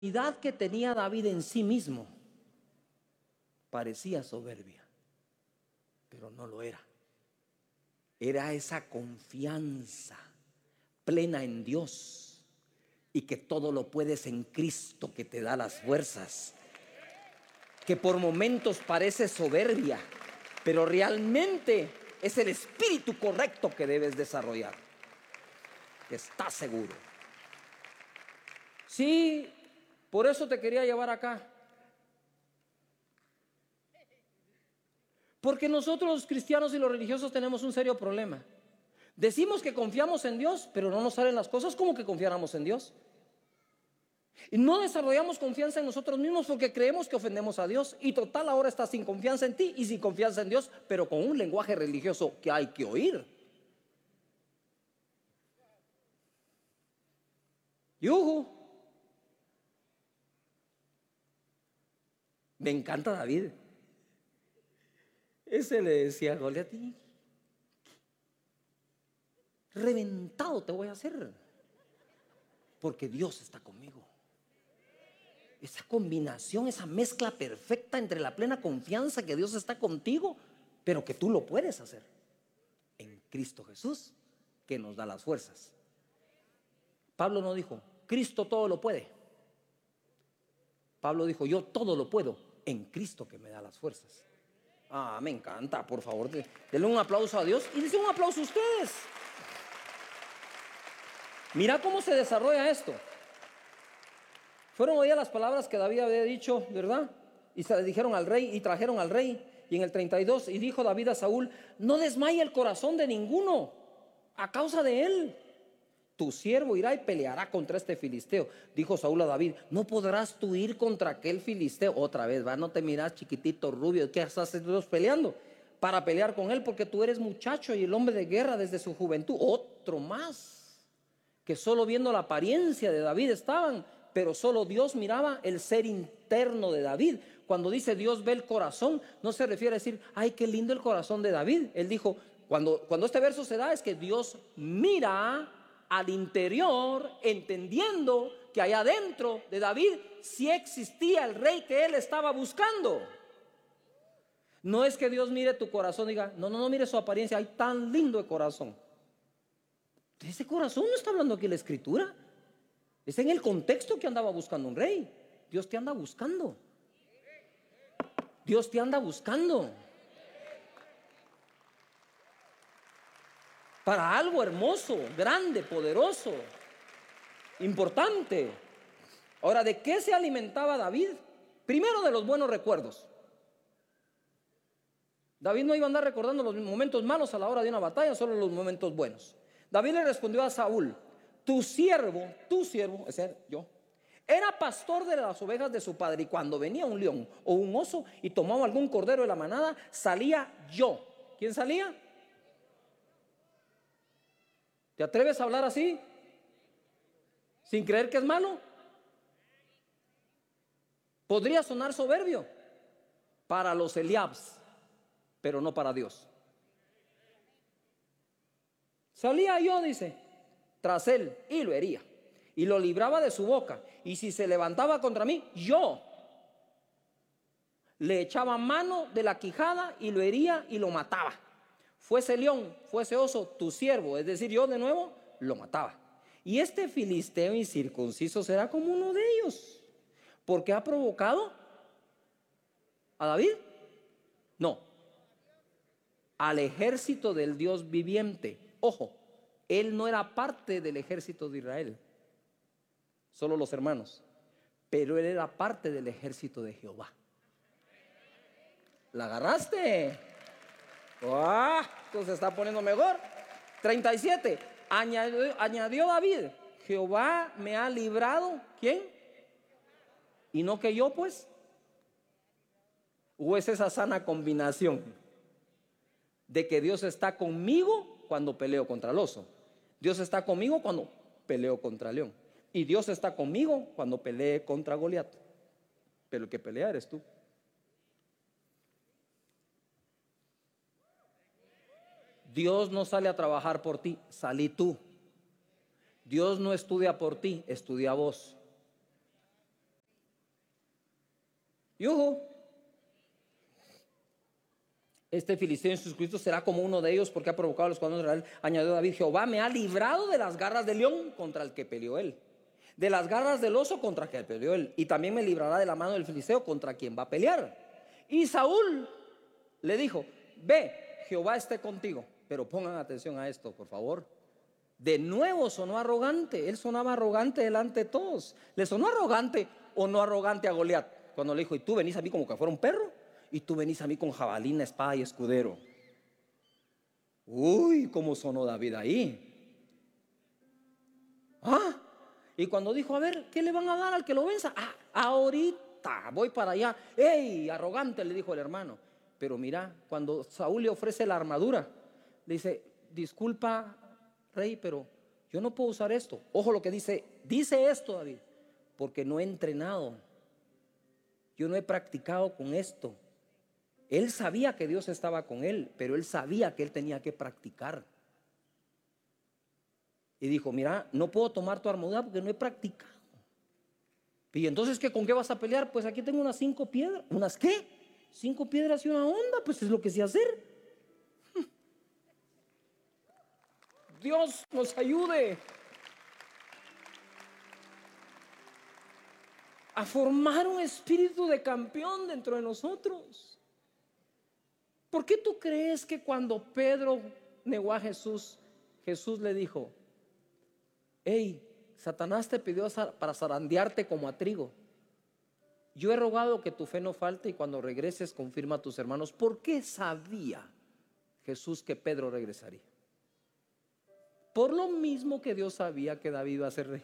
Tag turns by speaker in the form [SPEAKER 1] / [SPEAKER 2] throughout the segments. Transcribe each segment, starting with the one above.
[SPEAKER 1] La que tenía David en sí mismo parecía soberbia, pero no lo era. Era esa confianza plena en Dios y que todo lo puedes en Cristo que te da las fuerzas, que por momentos parece soberbia, pero realmente es el espíritu correcto que debes desarrollar. ¿Estás seguro? Sí, por eso te quería llevar acá. Porque nosotros los cristianos y los religiosos tenemos un serio problema. Decimos que confiamos en Dios, pero no nos salen las cosas como que confiáramos en Dios. Y no desarrollamos confianza en nosotros mismos porque creemos que ofendemos a Dios. Y total, ahora estás sin confianza en ti y sin confianza en Dios, pero con un lenguaje religioso que hay que oír. ¡Yujú! Me encanta David. Ese le decía a Goliat: reventado te voy a hacer, porque Dios está conmigo. Esa combinación, esa mezcla perfecta entre la plena confianza que Dios está contigo, pero que tú lo puedes hacer en Cristo Jesús, que nos da las fuerzas. Pablo no dijo: Cristo todo lo puede. Pablo dijo: yo todo lo puedo en Cristo que me da las fuerzas. Me encanta. Por favor, denle un aplauso a Dios y denle un aplauso a ustedes. Mira cómo se desarrolla esto. Fueron oídas las palabras que David había dicho, ¿verdad? Y se le dijeron al rey y trajeron al rey. Y en el 32, y dijo David a Saúl: no desmaye el corazón de ninguno a causa de él. Tu siervo irá y peleará contra este filisteo. Dijo Saúl a David: no podrás tú ir contra aquel filisteo. Otra vez, ¿va? No te miras chiquitito, rubio, ¿qué estás peleando? Para pelear con él, porque tú eres muchacho y el hombre de guerra desde su juventud. Otro más, que solo viendo la apariencia de David estaban, pero solo Dios miraba el ser interno de David. Cuando dice Dios ve el corazón, no se refiere a decir: ay, qué lindo el corazón de David. Él dijo, cuando este verso se da, es que Dios mira al interior, entendiendo que allá adentro de David sí existía el rey que él estaba buscando. No es que Dios mire tu corazón y diga: no mire su apariencia, hay tan lindo el corazón. Ese corazón no está hablando aquí la escritura. Es en el contexto que andaba buscando un rey. Dios te anda buscando. Dios te anda buscando para algo hermoso, grande, poderoso, importante. Ahora, ¿de qué se alimentaba David? Primero, de los buenos recuerdos. David no iba a andar recordando los momentos malos a la hora de una batalla, solo los momentos buenos. David le respondió a Saúl: tu siervo, es decir, yo, era pastor de las ovejas de su padre, y cuando venía un león o un oso y tomaba algún cordero de la manada, salía yo. ¿Quién salía? ¿Te atreves a hablar así? ¿Sin creer que es malo? Podría sonar soberbio para los Eliabs, pero no para Dios. Salía yo, dice, tras él, y lo hería, y lo libraba de su boca, y si se levantaba contra mí, yo le echaba mano de la quijada y lo hería y lo mataba. Fuese león, fuese oso, tu siervo, es decir, yo de nuevo, lo mataba. Y este filisteo incircunciso será como uno de ellos, porque ha provocado a David, no, al ejército del Dios viviente. Ojo, él no era parte del ejército de Israel, solo los hermanos, pero él era parte del ejército de Jehová. ¿La agarraste? Esto se está poniendo mejor. 37. Añadió David: Jehová me ha librado. ¿Quién? Y no que yo, pues. ¿O es esa sana combinación de que Dios está conmigo cuando peleo contra el oso? Dios está conmigo cuando peleo contra el león. Y Dios está conmigo cuando peleé contra Goliat. Pero el que pelea eres tú. Dios no sale a trabajar por ti, salí tú. Dios no estudia por ti, estudia vos. Yuhu. Este filisteo en sus Cristo será como uno de ellos, porque ha provocado a los cuernos de Israel. Añadió David: Jehová me ha librado de las garras del león contra el que peleó él, de las garras del oso contra el que peleó él, y también me librará de la mano del filisteo contra quien va a pelear. Y Saúl le dijo: ve, Jehová esté contigo. Pero pongan atención a esto, por favor. De nuevo sonó arrogante. Él sonaba arrogante delante de todos. ¿Le sonó arrogante o no arrogante a Goliat cuando le dijo: y tú venís a mí como que fuera un perro? Y tú venís a mí con jabalina, espada y escudero. Uy, cómo sonó David ahí. Y cuando dijo: a ver, ¿qué le van a dar al que lo venza? Ahorita voy para allá. ¡Ey, arrogante!, le dijo el hermano. Pero mira, cuando Saúl le ofrece la armadura, le dice: disculpa, rey, pero yo no puedo usar esto. Ojo lo que dice esto David: porque no he entrenado, yo no he practicado con esto. Él sabía que Dios estaba con él, pero él sabía que él tenía que practicar. Y dijo: mira, no puedo tomar tu armadura porque no he practicado. Y entonces, ¿con qué vas a pelear? Pues aquí tengo unas 5 piedras. ¿Unas qué? 5 piedras y una onda. Pues es lo que sé hacer. Dios nos ayude a formar un espíritu de campeón dentro de nosotros. ¿Por qué tú crees que cuando Pedro negó a Jesús, Jesús le dijo: hey, Satanás te pidió para zarandearte como a trigo? Yo he rogado que tu fe no falte y cuando regreses confirma a tus hermanos. ¿Por qué sabía Jesús que Pedro regresaría? Por lo mismo que Dios sabía que David iba a ser rey.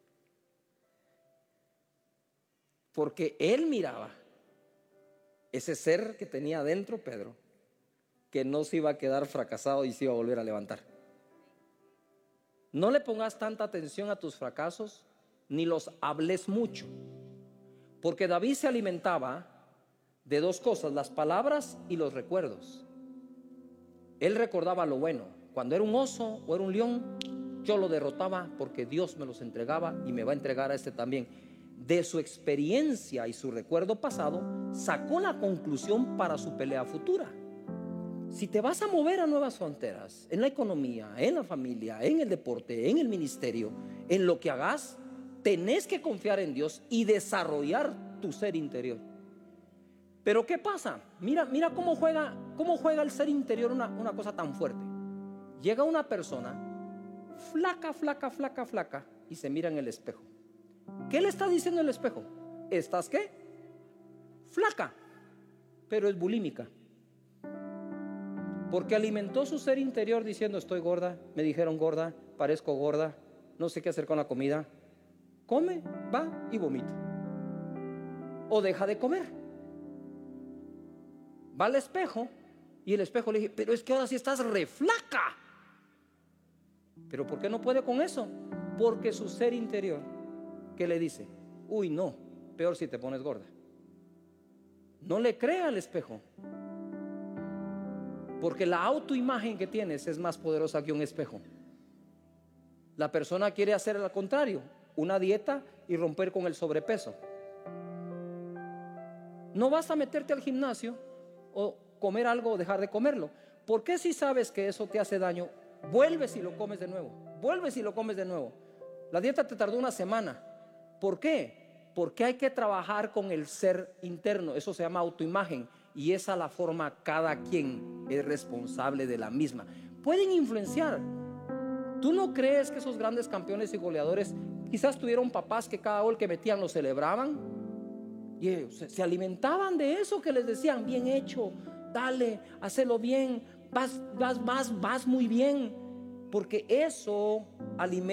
[SPEAKER 1] Porque él miraba ese ser que tenía adentro Pedro, que no se iba a quedar fracasado y se iba a volver a levantar. No le pongas tanta atención a tus fracasos, ni los hables mucho, porque David se alimentaba de 2 cosas: las palabras y los recuerdos. Él recordaba lo bueno. Cuando era un oso o era un león, yo lo derrotaba porque Dios me los entregaba y me va a entregar a este también. De su experiencia y su recuerdo pasado, sacó la conclusión para su pelea futura. Si te vas a mover a nuevas fronteras, en la economía, en la familia, en el deporte, en el ministerio, en lo que hagas, tenés que confiar en Dios y desarrollar tu ser interior. Pero ¿qué pasa? Mira cómo juega el ser interior una cosa tan fuerte. Llega una persona flaca y se mira en el espejo. ¿Qué le está diciendo el espejo? ¿Estás qué? Flaca, pero es bulímica. Porque alimentó su ser interior diciendo: estoy gorda, me dijeron gorda, parezco gorda, no sé qué hacer con la comida. Come, va y vomita. O deja de comer. Va al espejo y el espejo le dice: pero es que ahora sí estás re flaca. ¿Pero por qué no puede con eso? Porque su ser interior, ¿qué le dice? Uy, no, peor si te pones gorda. No le crea al espejo, porque la autoimagen que tienes es más poderosa que un espejo. La persona quiere hacer al contrario, una dieta y romper con el sobrepeso. No vas a meterte al gimnasio o comer algo o dejar de comerlo, porque si sabes que eso te hace daño, vuelves y lo comes de nuevo. La dieta te tardó una semana. ¿Por qué? Porque hay que trabajar con el ser interno. Eso se llama autoimagen, y esa la forma cada quien es responsable de la misma. Pueden influenciar. ¿Tú no crees que esos grandes campeones y goleadores quizás tuvieron papás que cada gol que metían lo celebraban? Y ellos se alimentaban de eso, que les decían: bien hecho, dale, hacelo bien, vas muy bien. Porque eso alimenta